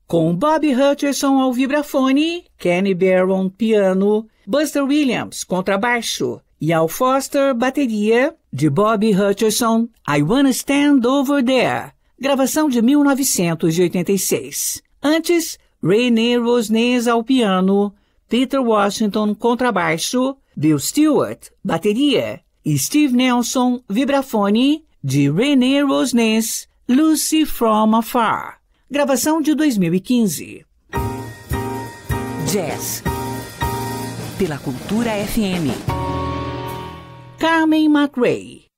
com Bobby Hutcherson ao vibrafone, Kenny Barron piano, Buster Williams contrabaixo e Al Foster bateria, de Bobby Hutcherson, I Wanna Stand Over There, gravação de 1986. Antes, Renee Rosnes ao piano, Peter Washington contrabaixo, Bill Stewart bateria e Steve Nelson vibrafone, de Renee Rosnes, Lucy From Afar, gravação de 2015. Jazz pela Cultura FM. Carmen McRae.